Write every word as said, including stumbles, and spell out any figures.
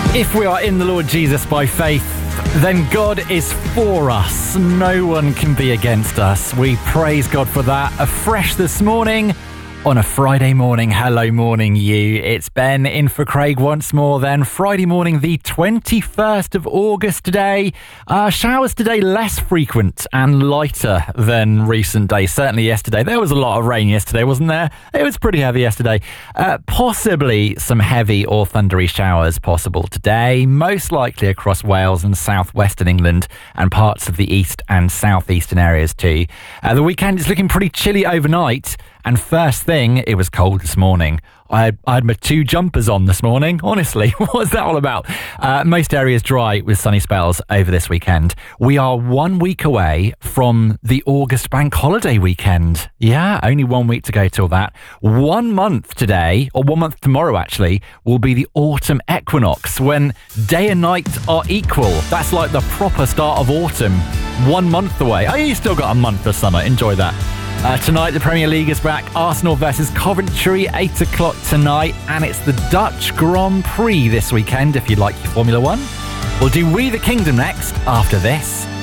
If we are in the Lord Jesus by faith, then God is for us. No one can be against us. We praise God for that. Afresh this morning on a Friday morning. Hello morning you. It's Ben in for Craig once more then. Friday morning, the twenty-first of August today. Uh, showers today less frequent and lighter than recent days. Certainly yesterday. There was a lot of rain yesterday, wasn't there? It was pretty heavy yesterday. Uh, possibly some heavy or thundery showers possible today. Most likely across Wales and southwestern England and parts of the east and southeastern areas too. Uh, the weekend is looking pretty chilly overnight. And first thing, it was cold this morning. I had, I had my two jumpers on this morning. Honestly, what was that all about? Uh, most areas dry with sunny spells over this weekend. We are one week away from the August bank holiday weekend. Yeah, only one week to go till that. One month today, or one month tomorrow actually, will be the autumn equinox when day and night are equal. That's like the proper start of autumn. One month away. Oh, you still got a month of summer. Enjoy that. Uh, tonight, the Premier League is back. Arsenal versus Coventry, eight o'clock tonight. And it's the Dutch Grand Prix this weekend, if you'd like your Formula One. We'll do We the Kingdom next, after this.